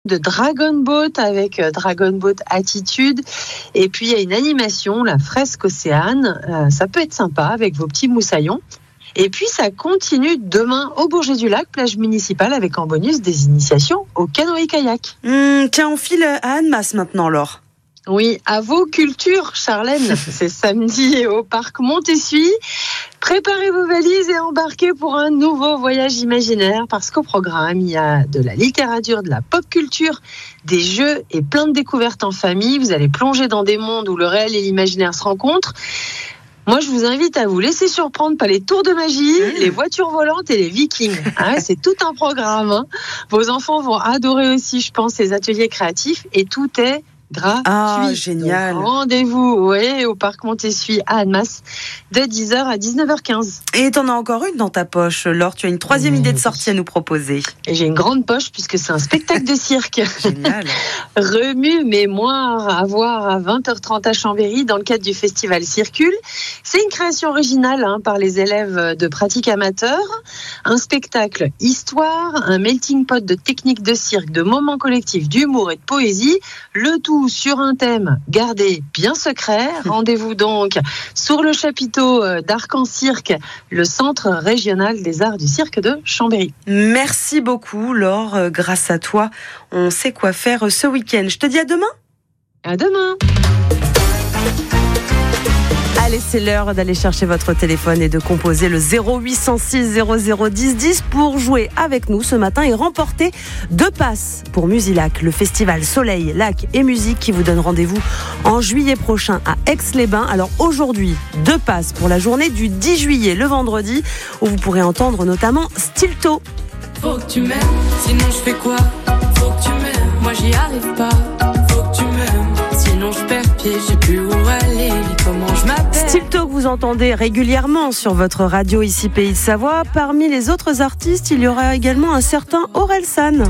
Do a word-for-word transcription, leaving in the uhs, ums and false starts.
de Dragon Boat avec euh, Dragon Boat Attitude. Et puis il y a une animation, la fresque Océane. Euh, ça peut être sympa avec vos petits moussaillons. Et puis ça continue demain au Bourget-du-Lac, plage municipale, avec en bonus des initiations au canoë-kayak. Mmh, tiens, on file à Annemasse maintenant, Laure. Oui, à vos cultures, Charlène. C'est samedi au parc Montessuie. Préparez vos valises et embarquez pour un nouveau voyage imaginaire, parce qu'au programme, il y a de la littérature, de la pop culture, des jeux et plein de découvertes en famille. Vous allez plonger dans des mondes où le réel et l'imaginaire se rencontrent. Moi, je vous invite à vous laisser surprendre par les tours de magie, mmh. les voitures volantes et les vikings. Hein, c'est tout un programme. Hein. Vos enfants vont adorer aussi, je pense, ces ateliers créatifs, et tout est gratuit. Ah, génial. Donc, rendez-vous ouais, au parc Montessuie à Annemasse de dix heures à dix-neuf heures quinze. Et t'en as encore une dans ta poche, Laure. Tu as une troisième mmh. idée de sortie à nous proposer. Et j'ai une grande poche puisque c'est un spectacle de cirque. Génial. Remue mémoire à voir à vingt heures trente à Chambéry dans le cadre du festival Circule. C'est une création originale hein, par les élèves de pratique amateur. Un spectacle histoire, un melting pot de techniques de cirque, de moments collectifs, d'humour et de poésie. Le tout sur un thème gardé bien secret. Rendez-vous donc sur le chapiteau d'Arc-en-Cirque, le centre régional des arts du cirque de Chambéry. Merci beaucoup, Laure. Grâce à toi, on sait quoi faire ce week-end. Je te dis à demain. À demain. Allez, c'est l'heure d'aller chercher votre téléphone et de composer le zéro huit cent six zéro zéro dix dix pour jouer avec nous ce matin et remporter deux passes pour Musilac, le festival Soleil, Lac et Musique qui vous donne rendez-vous en juillet prochain à Aix-les-Bains. Alors aujourd'hui, deux passes pour la journée du dix juillet, le vendredi, où vous pourrez entendre notamment Stilto. Faut que tu m'aimes, sinon je fais quoi? Faut que tu m'aimes, moi j'y arrive pas. Faut que tu m'aimes, sinon je perds pied, j'ai plus où aller, comment je m'appelle. Stilto que vous entendez régulièrement sur votre radio ici Pays de Savoie. Parmi les autres artistes, il y aura également un certain Orelsan.